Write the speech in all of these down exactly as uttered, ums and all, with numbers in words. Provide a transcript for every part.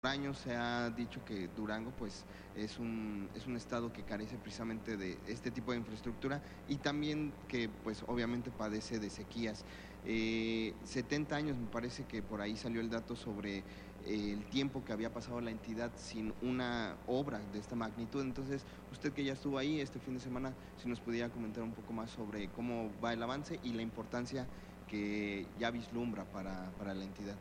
años se ha dicho que Durango pues es un, es un estado que carece precisamente de este tipo de infraestructura y también que pues obviamente padece de sequías. Eh, setenta años me parece que por ahí salió el dato sobre eh, el tiempo que había pasado la entidad sin una obra de esta magnitud. Entonces, usted que ya estuvo ahí este fin de semana, si nos pudiera comentar un poco más sobre cómo va el avance y la importancia que ya vislumbra para, para la entidad.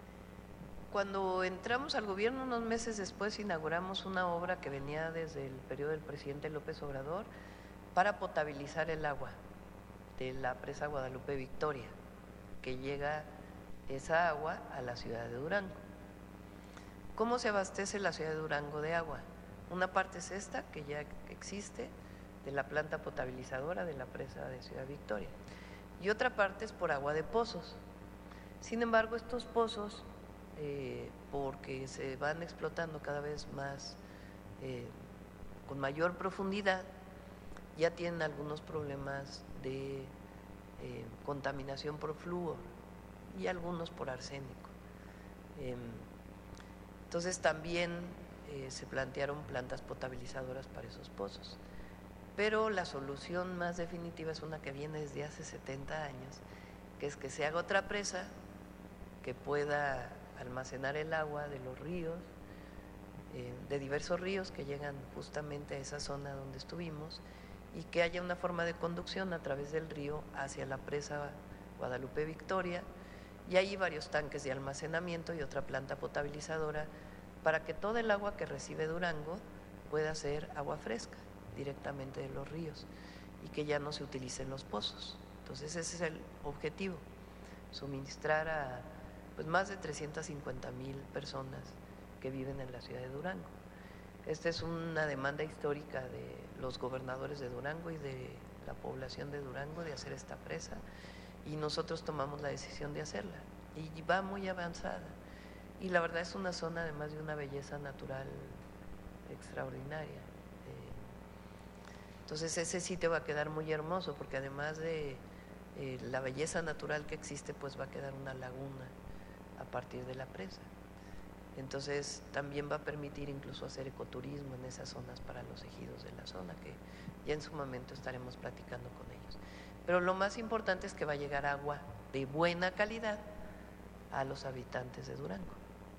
Cuando entramos al gobierno, unos meses después, inauguramos una obra que venía desde el periodo del presidente López Obrador para potabilizar el agua de la presa Guadalupe Victoria, que llega esa agua a la ciudad de Durango. ¿Cómo se abastece la ciudad de Durango de agua? Una parte es esta, que ya existe, de la planta potabilizadora de la presa de Ciudad Victoria, y otra parte es por agua de pozos. Sin embargo, estos pozos, Eh, porque se van explotando cada vez más eh, con mayor profundidad, ya tienen algunos problemas de eh, contaminación por flúor y algunos por arsénico. Eh, entonces también eh, se plantearon plantas potabilizadoras para esos pozos. Pero la solución más definitiva es una que viene desde hace setenta años, que es que se haga otra presa que pueda almacenar el agua de los ríos, eh, de diversos ríos que llegan justamente a esa zona donde estuvimos, y que haya una forma de conducción a través del río hacia la presa Guadalupe Victoria, y hay varios tanques de almacenamiento y otra planta potabilizadora para que todo el agua que recibe Durango pueda ser agua fresca directamente de los ríos y que ya no se utilicen los pozos. Entonces ese es el objetivo, suministrar a pues más de trescientas cincuenta mil personas que viven en la ciudad de Durango. Esta es una demanda histórica de los gobernadores de Durango y de la población de Durango de hacer esta presa, y nosotros tomamos la decisión de hacerla, y va muy avanzada, y la verdad es una zona además de una belleza natural extraordinaria. Entonces ese sitio va a quedar muy hermoso, porque además de eh, la belleza natural que existe, pues va a quedar una laguna a partir de la presa. Entonces también va a permitir incluso hacer ecoturismo en esas zonas para los ejidos de la zona, que ya en su momento estaremos platicando con ellos. Pero lo más importante es que va a llegar agua de buena calidad a los habitantes de Durango.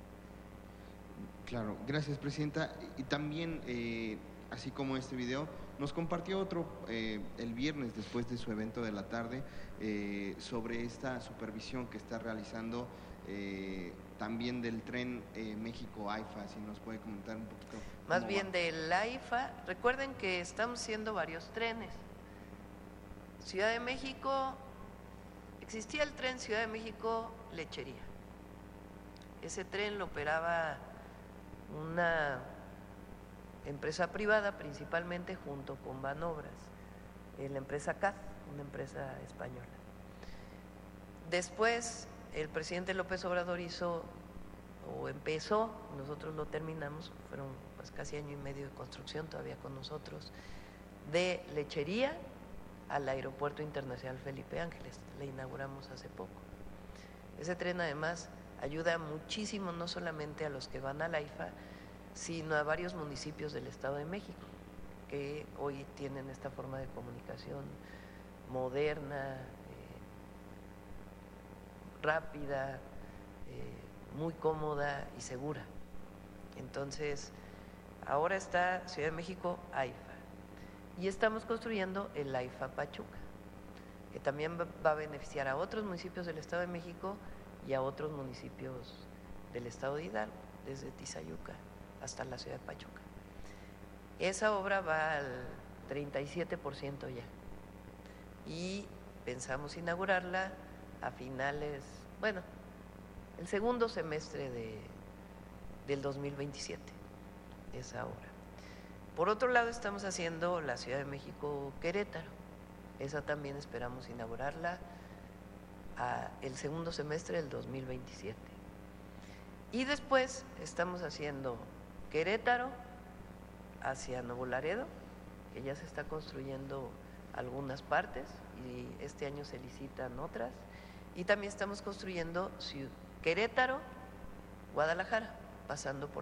Claro, gracias, presidenta. Y también, eh, así como este video, nos compartió otro eh, el viernes después de su evento de la tarde eh, sobre esta supervisión que está realizando eh, también del tren eh, México-AIFA, si nos puede comentar un poquito. Más bien del AIFA. Recuerden que estamos haciendo varios trenes. Ciudad de México, existía el tren Ciudad de México-Lechería. Ese tren lo operaba una empresa privada principalmente junto con Banobras, la empresa C A D, una empresa española. Después el presidente López Obrador hizo o empezó, nosotros lo terminamos, fueron pues casi año y medio de construcción todavía con nosotros, de Lechería al Aeropuerto Internacional Felipe Ángeles, le inauguramos hace poco. Ese tren además ayuda muchísimo no solamente a los que van al AIFA, sino a varios municipios del Estado de México, que hoy tienen esta forma de comunicación moderna, eh, rápida, eh, muy cómoda y segura. Entonces, ahora está Ciudad de México AIFA, y estamos construyendo el AIFA Pachuca, que también va a beneficiar a otros municipios del Estado de México y a otros municipios del Estado de Hidalgo, desde Tizayuca hasta la ciudad de Pachuca. Esa obra va al treinta y siete por ciento ya, y pensamos inaugurarla a finales, bueno, el segundo semestre de, del dos mil veintisiete, esa obra. Por otro lado, estamos haciendo la Ciudad de México-Querétaro, esa también esperamos inaugurarla a el segundo semestre del dos mil veintisiete. Y después estamos haciendo Querétaro hacia Nuevo Laredo, que ya se está construyendo algunas partes y este año se licitan otras, y también estamos construyendo Querétaro, Guadalajara, pasando por